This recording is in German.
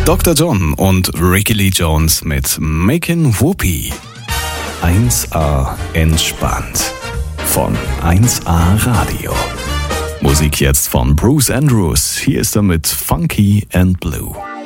Dr. John und Ricky Lee Jones mit Makin' Whoopie. 1A entspannt von 1A Radio. Musik jetzt von Bruce Andrews. Hier ist er mit Funky and Blue.